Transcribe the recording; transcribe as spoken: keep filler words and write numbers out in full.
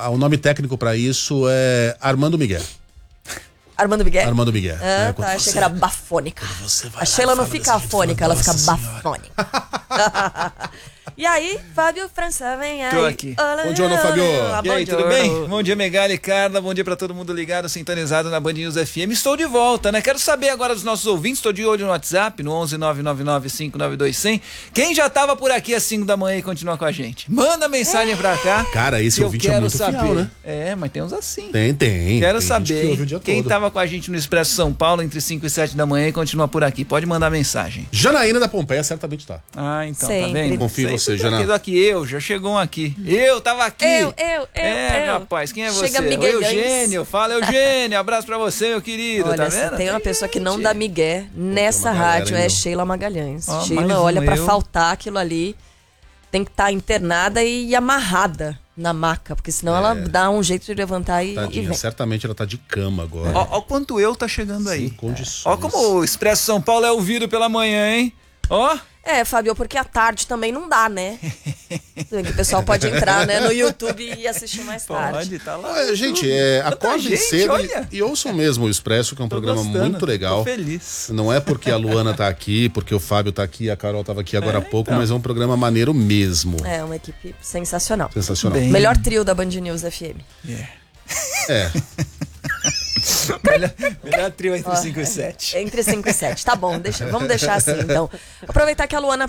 a, o nome técnico pra isso é Armando Miguel. Armando Miguel? Armando Miguel. Ah, é, tá, achei você, que era bafônica. A Sheila não fica afônica, ela fica bafônica. E aí, Fábio França, vem aí. Tô aqui. Bom dia, não, Fábio. E aí, tudo bem? Bom dia, Megali e Carla. Bom dia pra todo mundo ligado, sintonizado na Band News F M. Estou de volta, né? Quero saber agora dos nossos ouvintes. Estou de olho no WhatsApp, no onze nove nove nove cinco nove dois zero zero. Quem já tava por aqui às cinco da manhã e continua com a gente? Manda mensagem é. pra cá. Cara, esse eu ouvinte quero é muito saber. fiel, né? É, mas tem uns assim. Tem, tem. Quero tem saber que quem todo. tava com a gente no Expresso São Paulo entre cinco e sete da manhã e continua por aqui. Pode mandar mensagem. Janaína da Pompeia certamente tá. Ah, então, Sempre. tá vendo? Confio em você, Janaína. Aqui, eu, já chegou um aqui. Eu tava aqui. Eu, eu, eu, É, eu. rapaz, quem é Chega você? O Miguelhões. Eugênio. Fala, Eugênio. Abraço pra você, meu querido. Olha, tá se vendo? tem uma pessoa que não dá migué nessa uma galera, rádio, hein, é meu? Sheila Magalhães. Ó, mais Sheila, um olha, pra eu. faltar aquilo ali, tem que estar internada e amarrada na maca, porque senão É. ela dá um jeito de levantar e, e Tadinha, vem. certamente ela tá de cama agora. Ó, ó quanto eu tá chegando aí. Sem condições. Ó como o Expresso São Paulo é ouvido pela manhã, hein? Ó. É, Fábio, porque à tarde também não dá, né? Tudo bem que o pessoal pode entrar, né, no YouTube e assistir mais tarde. Pode, tá lá. É, gente, é, acordem gente, cedo olha. e, e ouçam mesmo o Expresso, que é um Tô programa gostando, muito legal. Tô feliz. Não é porque a Luana tá aqui, porque o Fábio tá aqui, a Carol tava aqui agora há É, pouco, então. mas é um programa maneiro mesmo. É, uma equipe sensacional. Sensacional. Bem. Melhor trio da Band News F M. Yeah. É. melhor, melhor trio entre Ó, cinco e sete. Entre cinco e sete. Tá bom, deixa, vamos deixar assim, então. Aproveitar que a Luana